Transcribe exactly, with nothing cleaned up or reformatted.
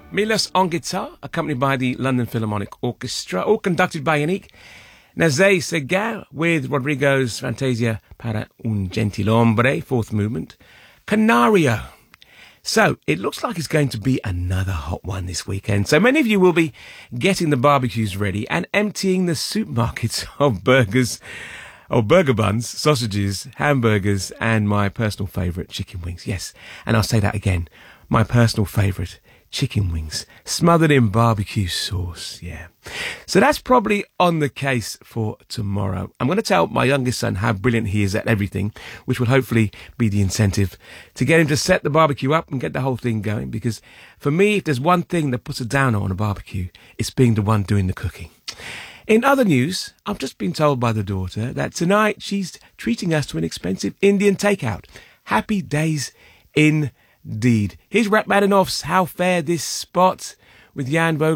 Milos on guitar, accompanied by the London Philharmonic Orchestra, all conducted by Yannick Nézet-Séguin, with Rodrigo's Fantasia para un Gentilhombre, fourth movement, Canario. So, it looks like it's going to be another hot one this weekend. So many of you will be getting the barbecues ready and emptying the supermarkets of burgers, or burger buns, sausages, hamburgers, and my personal favourite, chicken wings. Yes, and I'll say that again. My personal favourite, chicken wings, smothered in barbecue sauce, yeah. So that's probably on the case for tomorrow. I'm going to tell my youngest son how brilliant he is at everything, which will hopefully be the incentive to get him to set the barbecue up and get the whole thing going. Because for me, if there's one thing that puts a downer on a barbecue, it's being the one doing the cooking. In other news, I've just been told by the daughter that tonight she's treating us to an expensive Indian takeout. Happy days indeed. Here's Rachmaninoff's How Fair This Spot with Jan Vogel.